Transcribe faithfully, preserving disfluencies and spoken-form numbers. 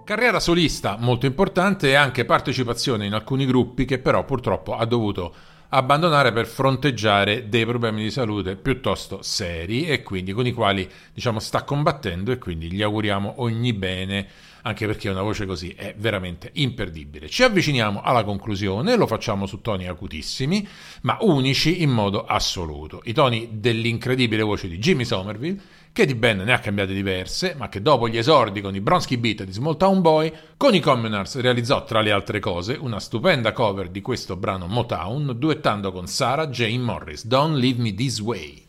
Carriera solista molto importante e anche partecipazione in alcuni gruppi che però purtroppo ha dovuto abbandonare per fronteggiare dei problemi di salute piuttosto seri e quindi con i quali diciamo sta combattendo, e quindi gli auguriamo ogni bene, anche perché una voce così è veramente imperdibile. Ci avviciniamo alla conclusione, lo facciamo su toni acutissimi ma unici in modo assoluto, i toni dell'incredibile voce di Jimmy Somerville, che di band ne ha cambiate diverse, ma che dopo gli esordi con i Bronski Beat di Small Town Boy, con i Communards realizzò tra le altre cose una stupenda cover di questo brano Motown, duettando con Sarah Jane Morris, Don't Leave Me This Way.